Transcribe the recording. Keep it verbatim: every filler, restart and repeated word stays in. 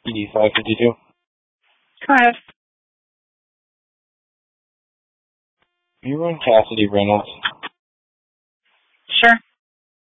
E D five fifty-two. Go ahead. You run Cassidy Reynolds? Sure.